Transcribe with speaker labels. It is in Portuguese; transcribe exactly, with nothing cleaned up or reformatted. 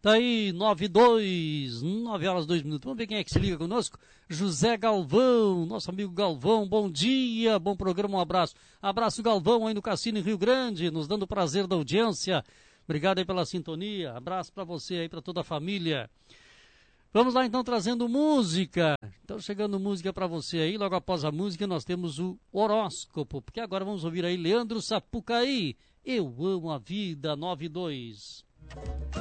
Speaker 1: Tá aí, nove e dois, nove horas, dois minutos. Vamos ver quem é que se liga conosco. José Galvão, nosso amigo Galvão, bom dia, bom programa, um abraço. Abraço, Galvão, aí no Cassino em Rio Grande, nos dando o prazer da audiência. Obrigado aí pela sintonia, abraço pra você aí, pra toda a família. Vamos lá então, trazendo música. Então chegando música pra você aí, logo após a música nós temos o horóscopo, porque agora vamos ouvir aí Leandro Sapucaí. Eu amo a vida, nove e dois.